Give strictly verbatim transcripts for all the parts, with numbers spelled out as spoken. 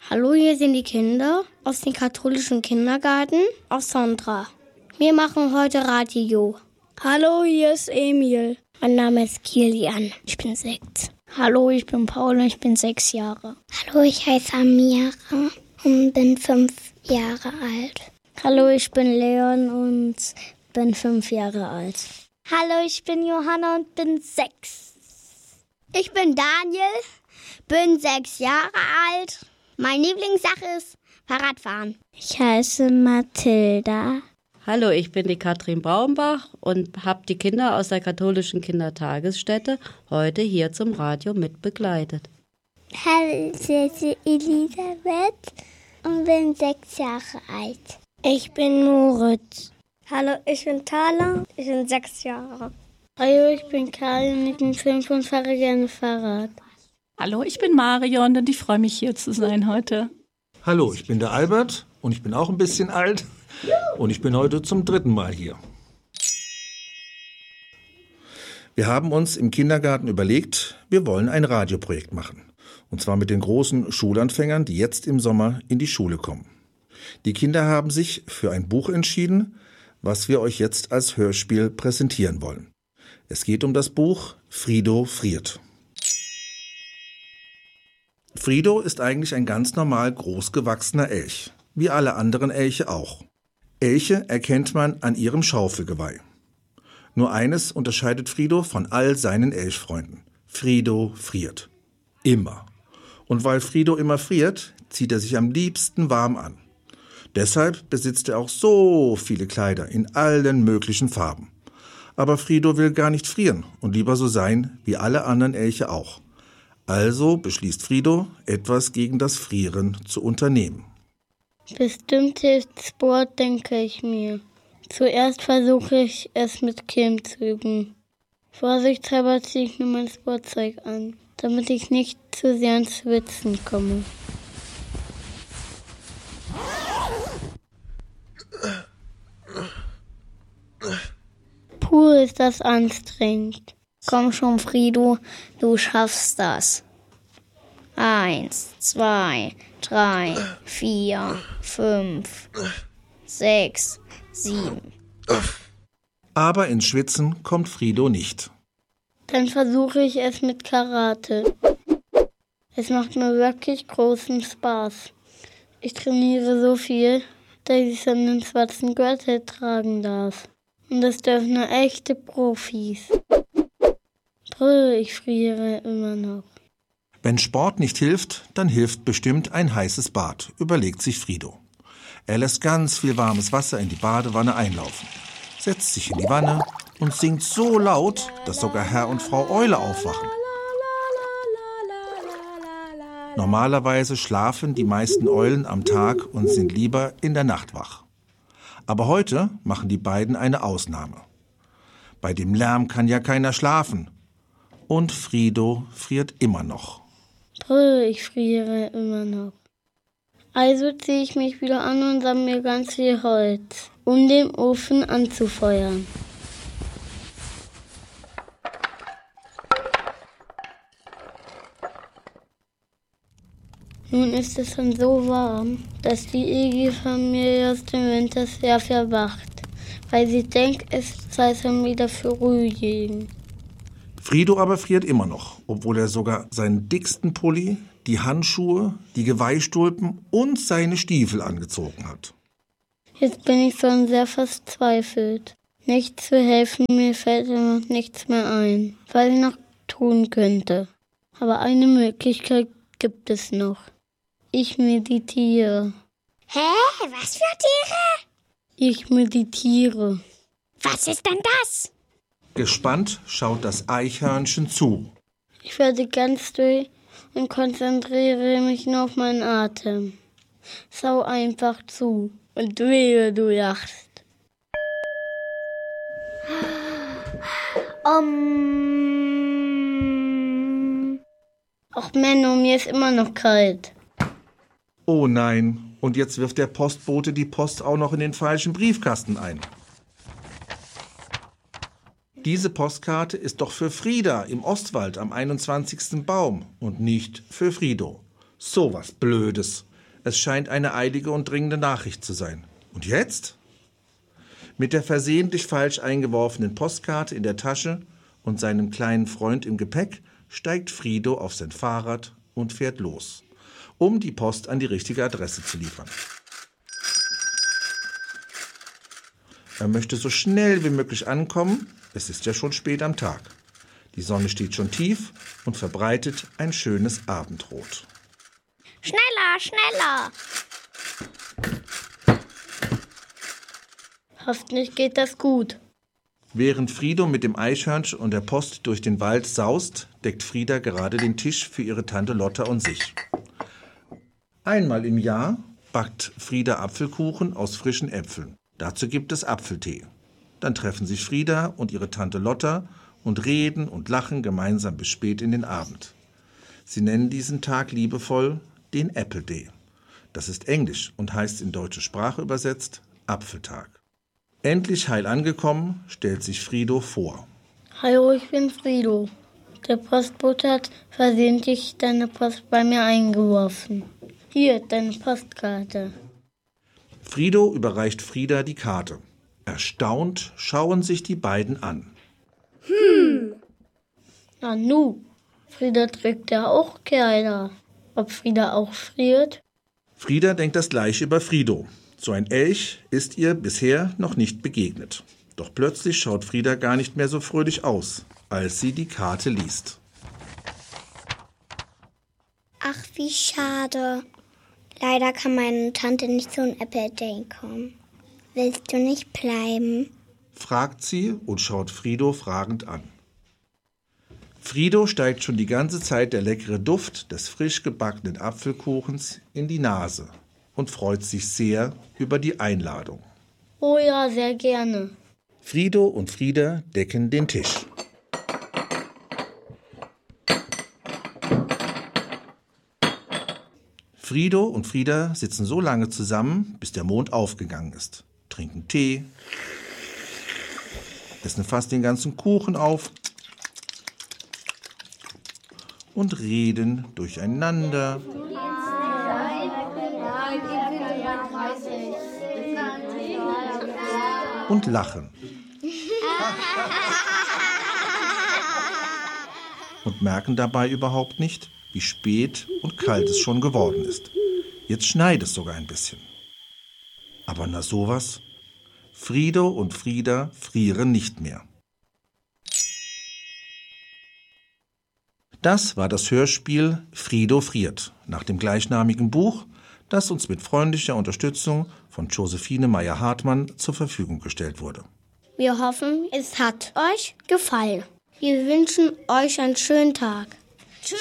Hallo, hier sind die Kinder aus dem katholischen Kindergarten aus Sondra. Wir machen heute Radio. Hallo, hier ist Emil. Mein Name ist Kilian. Ich bin sechs. Hallo, ich bin Paul und ich bin sechs Jahre. Hallo, ich heiße Amira und bin fünf Jahre alt. Hallo, ich bin Leon und bin fünf Jahre alt. Hallo, ich bin Johanna und bin sechs. Ich bin Daniel, bin sechs Jahre alt. Meine Lieblingssache ist Fahrradfahren. Ich heiße Mathilda. Hallo, ich bin die Katrin Braumbach und habe die Kinder aus der katholischen Kindertagesstätte heute hier zum Radio mit begleitet. Hallo, ich heiße Elisabeth und bin sechs Jahre alt. Ich bin Moritz. Hallo, ich bin Thala, ich bin sechs Jahre. Hallo, ich bin Karl und ich bin fünf und fahre gerne Fahrrad. Hallo, ich bin Marion und ich freue mich, hier zu sein heute. Hallo, ich bin der Albert und ich bin auch ein bisschen alt und ich bin heute zum dritten Mal hier. Wir haben uns im Kindergarten überlegt, wir wollen ein Radioprojekt machen. Und zwar mit den großen Schulanfängern, die jetzt im Sommer in die Schule kommen. Die Kinder haben sich für ein Buch entschieden, was wir euch jetzt als Hörspiel präsentieren wollen. Es geht um das Buch Frido friert. Frido ist eigentlich ein ganz normal großgewachsener Elch, wie alle anderen Elche auch. Elche erkennt man an ihrem Schaufelgeweih. Nur eines unterscheidet Frido von all seinen Elchfreunden. Frido friert. Immer. Und weil Frido immer friert, zieht er sich am liebsten warm an. Deshalb besitzt er auch so viele Kleider in allen möglichen Farben. Aber Frido will gar nicht frieren und lieber so sein wie alle anderen Elche auch. Also beschließt Frido, etwas gegen das Frieren zu unternehmen. Bestimmt hilft Sport, denke ich mir. Zuerst versuche ich es mit Klimmzügen. Vorsichtshalber ziehe ich mir mein Sportzeug an, damit ich nicht zu sehr ins Schwitzen komme. Puh, ist das anstrengend. Komm schon, Frido, du schaffst das. Eins, zwei, drei, vier, fünf, sechs, sieben. Aber ins Schwitzen kommt Frido nicht. Dann versuche ich es mit Karate. Es macht mir wirklich großen Spaß. Ich trainiere so viel, dass ich so einen schwarzen Gürtel tragen darf. Und das dürfen nur echte Profis. Brr, ich friere immer noch. Wenn Sport nicht hilft, dann hilft bestimmt ein heißes Bad, überlegt sich Frido. Er lässt ganz viel warmes Wasser in die Badewanne einlaufen, setzt sich in die Wanne und singt so laut, dass sogar Herr und Frau Eule aufwachen. Normalerweise schlafen die meisten Eulen am Tag und sind lieber in der Nacht wach. Aber heute machen die beiden eine Ausnahme. Bei dem Lärm kann ja keiner schlafen. Und Frido friert immer noch. Brr, ich friere immer noch. Also ziehe ich mich wieder an und sammle ganz viel Holz, um den Ofen anzufeuern. Nun ist es schon so warm, dass die Igel-Familie aus dem Winter sehr verwacht, weil sie denkt, es sei schon wieder Frühling. Frido aber friert immer noch, obwohl er sogar seinen dicksten Pulli, die Handschuhe, die Geweihstulpen und seine Stiefel angezogen hat. Jetzt bin ich schon sehr verzweifelt. Nichts zu helfen, mir fällt mir noch nichts mehr ein, was ich noch tun könnte. Aber eine Möglichkeit gibt es noch. Ich meditiere. Hä? Was für Tiere? Ich meditiere. Was ist denn das? Gespannt schaut das Eichhörnchen zu. Ich werde ganz still und konzentriere mich nur auf meinen Atem. Schau einfach zu und wehe, du lachst. Um. Ach Menno, mir ist immer noch kalt. Oh nein, und jetzt wirft der Postbote die Post auch noch in den falschen Briefkasten ein. Diese Postkarte ist doch für Frieda im Ostwald am einundzwanzigsten Baum und nicht für Frido. So was Blödes. Es scheint eine eilige und dringende Nachricht zu sein. Und jetzt? Mit der versehentlich falsch eingeworfenen Postkarte in der Tasche und seinem kleinen Freund im Gepäck steigt Frido auf sein Fahrrad und fährt los, um die Post an die richtige Adresse zu liefern. Er möchte so schnell wie möglich ankommen, es ist ja schon spät am Tag. Die Sonne steht schon tief und verbreitet ein schönes Abendrot. Schneller, schneller! Hoffentlich geht das gut. Während Frido mit dem Eichhörnchen und der Post durch den Wald saust, deckt Frieda gerade den Tisch für ihre Tante Lotta und sich. Einmal im Jahr backt Frieda Apfelkuchen aus frischen Äpfeln. Dazu gibt es Apfeltee. Dann treffen sich Frieda und ihre Tante Lotta und reden und lachen gemeinsam bis spät in den Abend. Sie nennen diesen Tag liebevoll den Apple Day. Das ist Englisch und heißt in deutsche Sprache übersetzt Apfeltag. Endlich heil angekommen, stellt sich Frido vor. Hallo, ich bin Frido. Der Postbote hat versehentlich deine Post bei mir eingeworfen. Hier, deine Postkarte. Frido überreicht Frieda die Karte. Erstaunt schauen sich die beiden an. Hm. Na nu, Frieda trägt ja auch Kleider. Ob Frieda auch friert? Frieda denkt das gleiche über Frido. So ein Elch ist ihr bisher noch nicht begegnet. Doch plötzlich schaut Frieda gar nicht mehr so fröhlich aus, als sie die Karte liest. Ach, wie schade. Leider kann meine Tante nicht zu einem Apple Day kommen. Willst du nicht bleiben? Fragt sie und schaut Frido fragend an. Frido steigt schon die ganze Zeit der leckere Duft des frisch gebackenen Apfelkuchens in die Nase und freut sich sehr über die Einladung. Oh ja, sehr gerne. Frido und Frieda decken den Tisch. Frido und Frieda sitzen so lange zusammen, bis der Mond aufgegangen ist, trinken Tee, essen fast den ganzen Kuchen auf und reden durcheinander. Und lachen. Und merken dabei überhaupt nicht, wie spät und kalt es schon geworden ist. Jetzt schneit es sogar ein bisschen. Aber na sowas, Frido und Frieda frieren nicht mehr. Das war das Hörspiel Frido friert nach dem gleichnamigen Buch, das uns mit freundlicher Unterstützung von Josephine Meyer-Hartmann zur Verfügung gestellt wurde. Wir hoffen, es hat euch gefallen. Wir wünschen euch einen schönen Tag. Tschüss!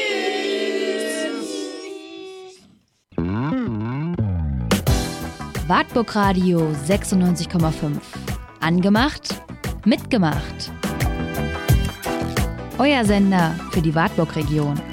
Wartburg Radio sechsundneunzig Komma fünf. Angemacht, mitgemacht. Euer Sender für die Wartburg-Region.